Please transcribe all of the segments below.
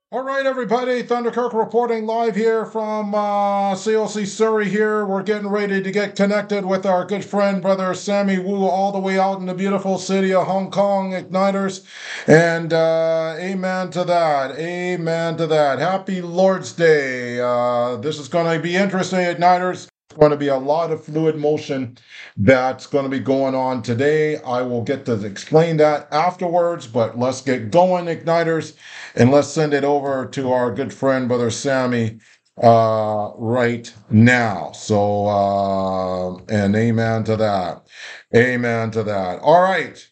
All right, everybody. Thunderkirk reporting live here from COC Surrey here. We're getting ready to get connected with our good friend, Brother Sammy Wu, all the way out in the beautiful city of Hong Kong, Igniters. And amen to that. Amen to that. Happy Lord's Day. This is going to be interesting, Igniters. It's going to be a lot of fluid motion that's going to be going on today. I will get to explain that afterwards, but let's get going, Igniters. And let's send it over to our good friend, Brother Sammy, right now. So, and amen to that. Amen to that. All right.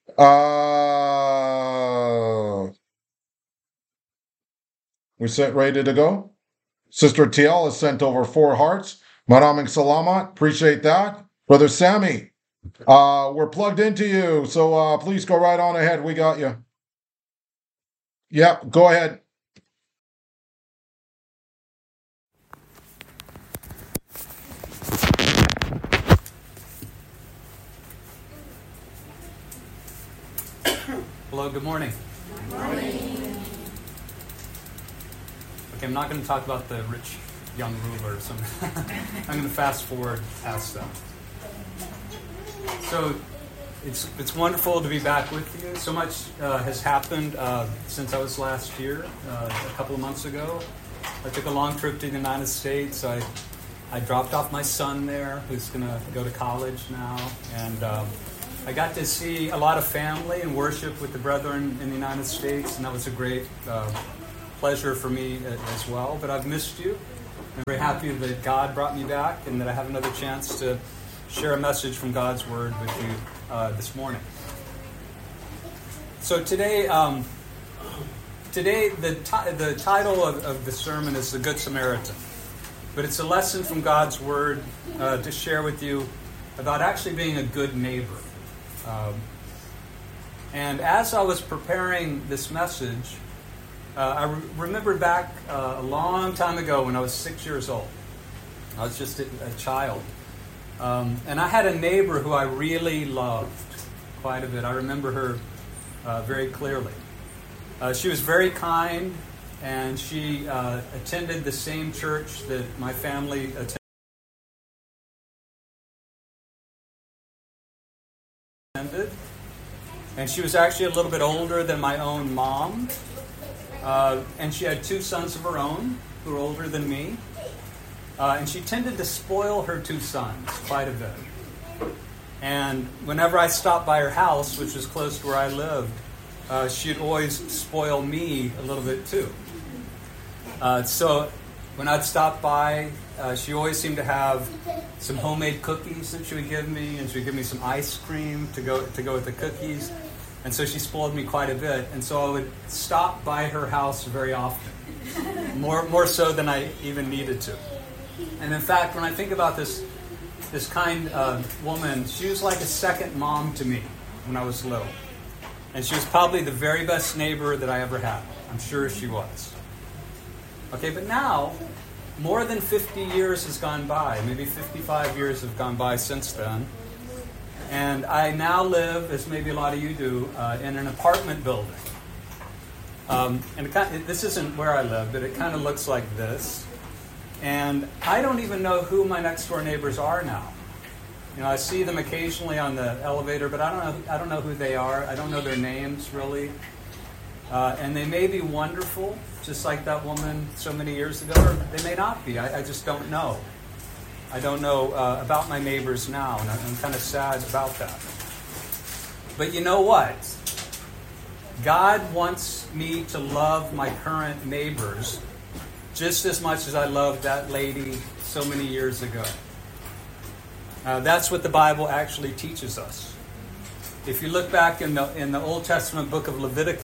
We set ready to go. Sister TL has sent over 4 hearts. Maraming salamat. Appreciate that. Brother Sammy, we're plugged into you. So please go right on ahead. We got you. Yep, go ahead. Hello, good morning. Good morning. Okay, I'm not going to talk about the rich young rulers. I'm going to fast forward past them. So it's wonderful to be back with you. So much has happened since I was last here, a couple of months ago. I took a long trip to the United States. I dropped off my son there, who's going to go to college now, and I got to see a lot of family and worship with the brethren in the United States, and that was a great pleasure for me as well. But I've missed you. I'm very happy that God brought me back and that I have another chance to share a message from God's Word with you this morning. So today the title of the sermon is The Good Samaritan. But it's a lesson from God's Word to share with you about actually being a good neighbor. And as I was preparing this message, I remembered back a long time ago when I was 6 years old. I was just a child. And I had a neighbor who I really loved quite a bit. I remember her very clearly. She was very kind, and she attended the same church that my family attended. And she was actually a little bit older than my own mom. And she had 2 sons of her own who were older than me. And she tended to spoil her 2 sons quite a bit. And whenever I stopped by her house, which was close to where I lived, she'd always spoil me a little bit too. So when I'd stop by, she always seemed to have some homemade cookies that she would give me, and she would give me some ice cream to go with the cookies. And so she spoiled me quite a bit. And so I would stop by her house very often, more so than I even needed to. And in fact, when I think about this kind woman, she was like a second mom to me when I was little. And she was probably the very best neighbor that I ever had. I'm sure she was. Okay, but now, more than 50 years has gone by. Maybe 55 years have gone by since then. And I now live, as maybe a lot of you do, in an apartment building. And this isn't where I live, but it kind of looks like this. And I don't even know who my next door neighbors are now. You know, I see them occasionally on the elevator, but I don't know who they are. I don't know their names really. And they may be wonderful, just like that woman so many years ago, or they may not be. I just don't know. I don't know about my neighbors now, and I'm kind of sad about that. But you know what? God wants me to love my current neighbors just as much as I loved that lady so many years ago. That's what the Bible actually teaches us. If you look back in the Old Testament book of Leviticus,